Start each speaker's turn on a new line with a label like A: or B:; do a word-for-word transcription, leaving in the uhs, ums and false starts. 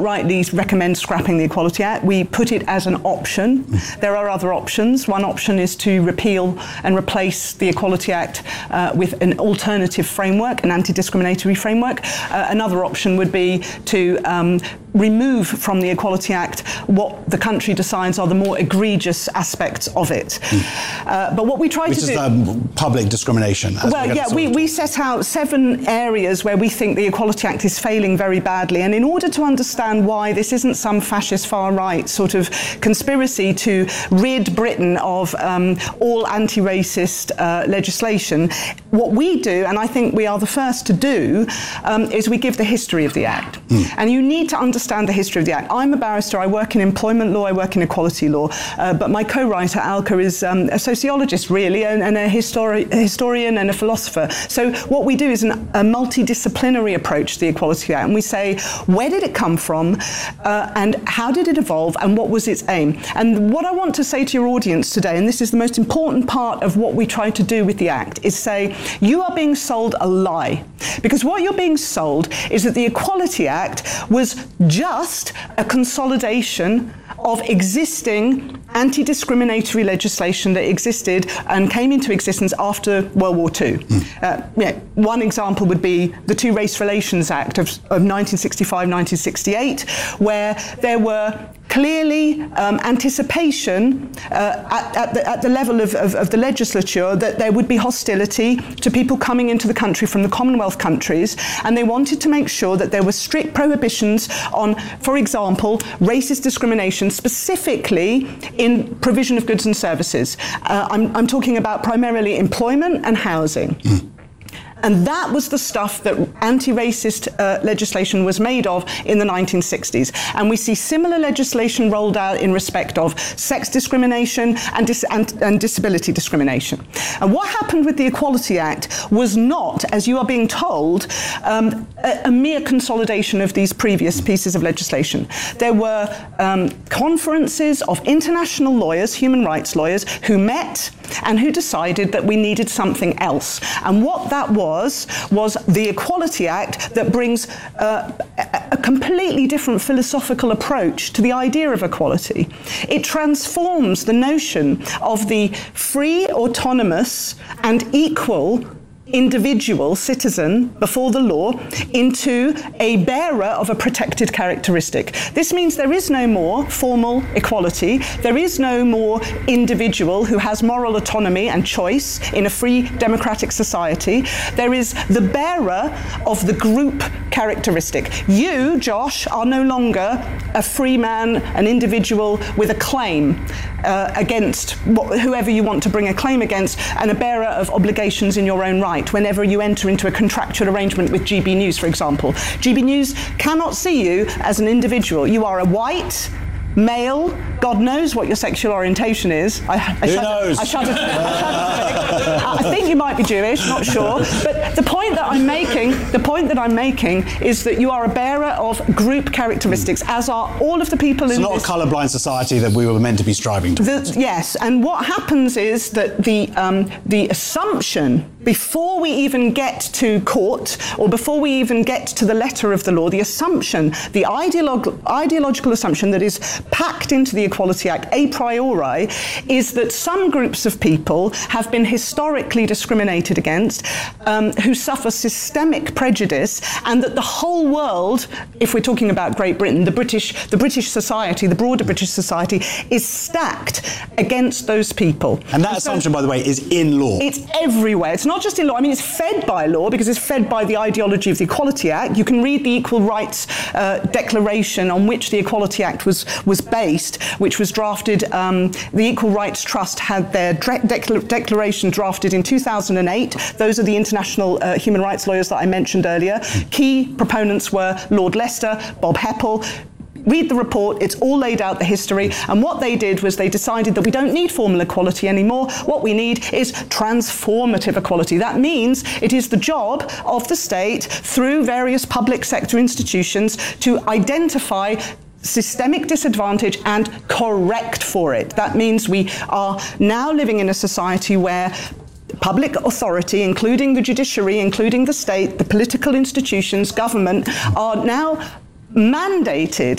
A: outrightly recommend scrapping the Equality Act. We put it as an option. There are other options. One option is to repeal and replace the Equality Act uh, with an alternative framework, an anti-discriminatory framework. Uh, another option would be to um, remove from the Equality Act what the country decides are the more egregious aspects of it. Mm. Uh, but what we try
B: Which
A: to do...
B: Which is um, public discrimination.
A: Well, yeah, we, we set out seven areas where we think the Equality Act is failing very badly. And in order to understand why this isn't some fascist far-right sort of conspiracy to rid Britain of um, all anti-racist uh, legislation, what we do, and I think we are the first to do, um, is we give the history of the Act. Mm. And you need to understand the history of the Act. I'm a barrister, I work in employment law, I work in equality law, uh, but my co-writer, Alka, is um, a sociologist, really, and, and a, histori- a historian and a philosopher. So what we do is an, a multidisciplinary approach to the Equality Act, and we say, where did it come from, uh, and how did it evolve, and what was its aim? And what I want to say to your audience today, and this is the most important part of what we try to do with the Act, is say, you are being sold a lie. Because what you're being sold is that the Equality Act was just a consolidation of existing anti-discriminatory legislation that existed and came into existence after World War Two. Mm. Uh, yeah, one example would be the Two Race Relations Act of, of nineteen sixty-five nineteen sixty-eight, where there were clearly um, anticipation uh, at, at, the, at the level of, of, of the legislature that there would be hostility to people coming into the country from the Commonwealth countries, and they wanted to make sure that there were strict prohibitions on, for example, racist discrimination, specifically in provision of goods and services. Uh, I'm, I'm talking about primarily employment and housing. Mm. And that was the stuff that anti-racist uh, legislation was made of in the nineteen sixties. And we see similar legislation rolled out in respect of sex discrimination and, dis- and, and disability discrimination. And what happened with the Equality Act was not, as you are being told, um, a, a mere consolidation of these previous pieces of legislation. There were um, conferences of international lawyers, human rights lawyers, who met and who decided that we needed something else. And what that was Was, was the Equality Act that brings uh, a, a completely different philosophical approach to the idea of equality. It transforms the notion of the free, autonomous, and equal individual citizen before the law into a bearer of a protected characteristic. This means there is no more formal equality. There is no more individual who has moral autonomy and choice in a free democratic society. There is the bearer of the group characteristic. You, Josh, are no longer a free man, an individual with a claim uh, against wh- whoever you want to bring a claim against, and a bearer of obligations in your own right. Whenever you enter into a contractual arrangement with G B News, for example. G B News cannot see you as an individual. You are a white, male, God knows what your sexual orientation is. I, I
B: Who
A: shudder,
B: knows?
A: I, shudder, I, shudder I think you might be Jewish, not sure. But the point that I'm making, the point that I'm making is that you are a bearer of group characteristics, as are all of the people
B: it's
A: in
B: this...
A: this...
B: It's not a colourblind society that we were meant to be striving towards.
A: The, yes, and what happens is that the um, the assumption, before we even get to court, or before we even get to the letter of the law, the assumption, the ideolog- ideological assumption that is packed into the Equality Act a priori, is that some groups of people have been historically discriminated against, um, who suffer systemic prejudice, and that the whole world, if we're talking about Great Britain, the British, the British society, the broader British society, is stacked against those people.
B: And that
A: and
B: assumption,
A: so,
B: by the way, is in law.
A: It's everywhere. It's not just in law. I mean, it's fed by law because it's fed by the ideology of the Equality Act. You can read the Equal Rights uh, Declaration on which the Equality Act was was based, which was drafted. Um, the Equal Rights Trust had their dre- decla- declaration drafted in two thousand eight. Those are the international uh, human rights lawyers that I mentioned earlier. Key proponents were Lord Lester, Bob Heppel. Read the report, it's all laid out, the history, and what they did was they decided that we don't need formal equality anymore. What we need is transformative equality. That means it is the job of the state, through various public sector institutions, to identify systemic disadvantage and correct for it. That means we are now living in a society where public authority, including the judiciary, including the state, the political institutions, government, are now mandated